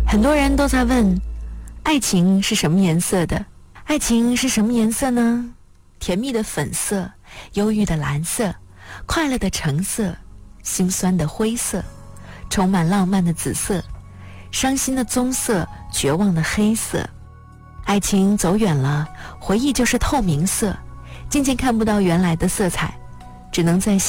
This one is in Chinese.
很多人都在问，爱情是什么颜色的？爱情是什么颜色呢？甜蜜的粉色，忧郁的蓝色，快乐的橙色，心酸的灰色，充满浪漫的紫色，伤心的棕色，绝望的黑色。爱情走远了，回忆就是透明色，渐渐看不到原来的色彩，只能在